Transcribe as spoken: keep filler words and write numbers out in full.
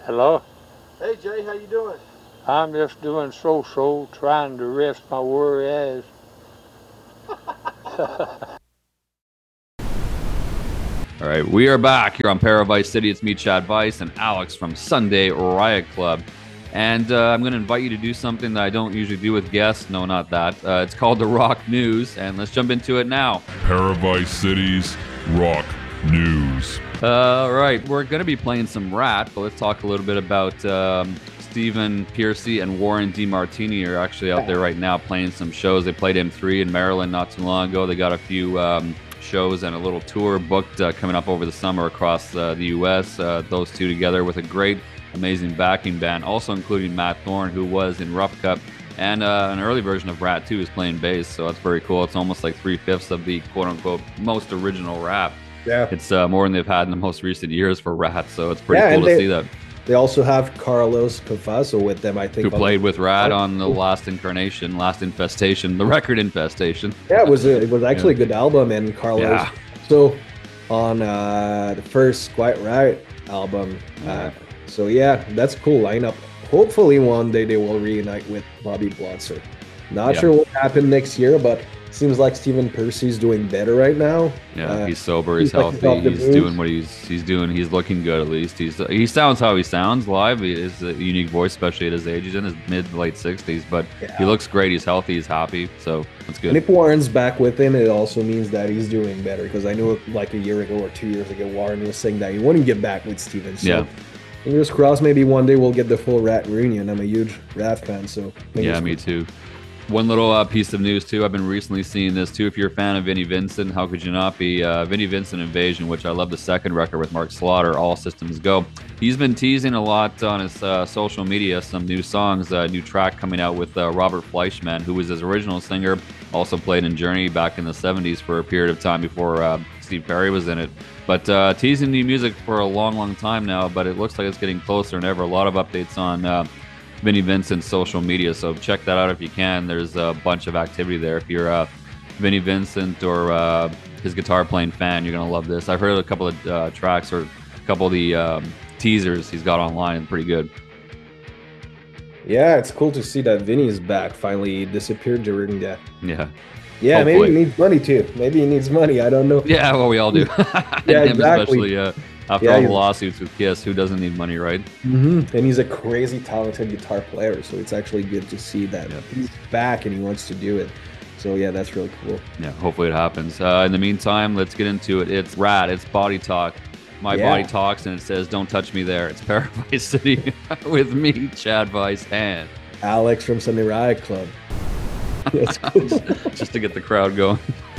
Hello? Hey Jay, how you doing? I'm just doing so-so, trying to rest my worry ass. All right, we are back here on Paravice City. It's me, Chad Vice, and Alex from Sunday Riot Club. And uh, I'm going to invite you to do something that I don't usually do with guests. No, not that. Uh, it's called the Rock News, and let's jump into it now. Paravice City's Rock News. Uh, all right, we're going to be playing some Rat, but let's talk a little bit about um, Stephen Pearcy and Warren DeMartini are actually out there right now playing some shows. They played M three in Maryland not too long ago. They got a few um, shows and a little tour booked uh, coming up over the summer across uh, the U S. Uh, those two together with a great, amazing backing band, also including Matt Thorne, who was in Rough Cup, and uh, an early version of Rat two is playing bass, so that's very cool. It's almost like three-fifths of the quote-unquote most original Rat. Yeah, It's uh, more than they've had in the most recent years for Rat, so it's pretty Yeah, cool and to they- see that. they also have Carlos Cofaso with them, I think. Who on- played with Rat on the last incarnation, last infestation, the record infestation. Yeah, it was a, it was actually a good album, and Carlos. Yeah. So on uh, the first Quiet Riot album. Uh, so yeah, that's a cool lineup. Hopefully one day they will reunite with Bobby Blotzer. Not Yeah. sure what happened next year, but seems like Stephen Percy's doing better right now. Yeah, Uh, he's sober, he's he's like healthy, off the he's booze. doing what he's he's doing. He's looking good at least. He's he sounds how he sounds live. He is a unique voice, especially at his age. He's in his mid late sixties, but Yeah. he looks great. He's healthy. He's happy. So that's good. And if Warren's back with him, it also means that he's doing better. Because I know, like a year ago or two years ago, Warren was saying that he wouldn't get back with Steven. So Yeah. fingers crossed, maybe one day we'll get the full Rat reunion. I'm a huge Rat fan, so fingers Yeah, me crossed. too. One little uh, piece of news too. I've been recently seeing this too. If you're a fan of Vinnie Vincent, how could you not be? Uh, Vinnie Vincent Invasion, which I love the second record with Mark Slaughter, All Systems Go. He's been teasing a lot on his uh, social media some new songs, a new track coming out with uh, Robert Fleischman, who was his original singer, also played in Journey back in the seventies for a period of time before uh, Steve Perry was in it. But uh, teasing new music for a long, long time now, but it looks like it's getting closer than ever. A lot of updates on uh, Vinnie Vincent's social media, so check that out if you can. There's a bunch of activity there. If you're a Vinnie Vincent or uh, his guitar playing fan, you're gonna love this. I've heard a couple of uh, tracks or a couple of the um, teasers he's got online, and pretty good. Yeah, it's cool to see that Vinny is back. Finally, he disappeared during that. Yeah, Yeah, maybe Hopefully. he needs money too. Maybe he needs money. I don't know. yeah. Well, we all do. And Yeah, him exactly. especially uh, after Yeah, all the he- lawsuits with Kiss. Who doesn't need money, right? hmm And he's a crazy talented guitar player, so it's actually good to see that Yeah. he's back and he wants to do it. So yeah, that's really cool. Yeah, hopefully it happens. Uh, in the meantime, let's get into it. It's Rat. It's Body Talk. My Yeah. body talks, and it says, "Don't touch me there." It's Paravice City with me, Chad Vice, and Alex from Sunday Riot Club. That's cool. just to get the crowd going.